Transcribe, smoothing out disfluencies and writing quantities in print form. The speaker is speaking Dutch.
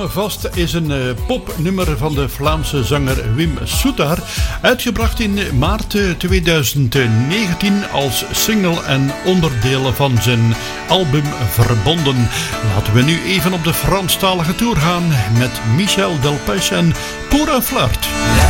Vast is een popnummer van de Vlaamse zanger Wim Soetaar, uitgebracht in maart 2019 als single en onderdeel van zijn album Verbonden. Laten we nu even op de Franstalige tour gaan met Michel Delpech en Pour un flirt.